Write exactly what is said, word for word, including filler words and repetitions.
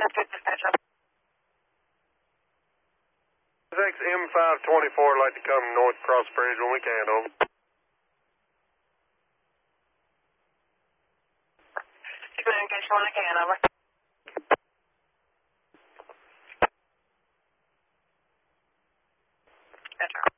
six M five twenty-four, like to come north across the bridge when we can, over. Communication when I can, over. Good job.